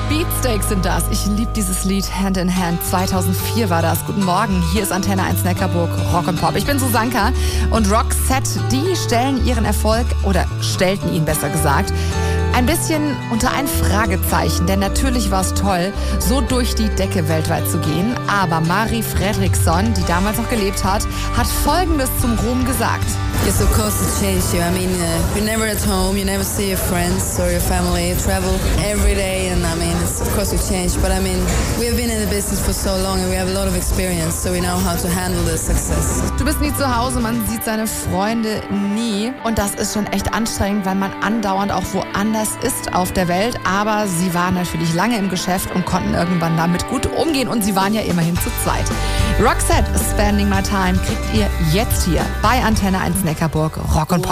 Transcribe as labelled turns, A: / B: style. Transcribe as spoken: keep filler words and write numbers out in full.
A: Beatsteaks sind das. Ich liebe dieses Lied Hand in Hand. zweitausendvier war das. Guten Morgen. Hier ist Antenne eins Neckarburg, Rock und Pop. Ich bin Susanka und Roxette, die stellen ihren Erfolg, oder stellten ihn besser gesagt, ein bisschen unter ein Fragezeichen, denn natürlich war es toll, so durch die Decke weltweit zu gehen. Aber Mari Fredriksson, die damals noch gelebt hat, hat Folgendes zum Ruhm gesagt.
B: Yes, of course it changed you. I mean, uh, you're never at home, you never see your friends or your family. You travel every day, and I mean, it's, of course we changed. But I mean, we have been in the business for so long, and we have a lot of experience, so we know how to handle the success.
A: Du bist nie zu Hause, man sieht seine Freunde nie. Und das ist schon echt anstrengend, weil man andauernd auch woanders ist auf der Welt. Aber sie waren natürlich lange im Geschäft und konnten irgendwann damit gut umgehen. Und sie waren ja immerhin zu zweit. Roxette, Spending My Time, kriegt ihr jetzt hier bei Antenne eins Neckarburg, Rock und Pop.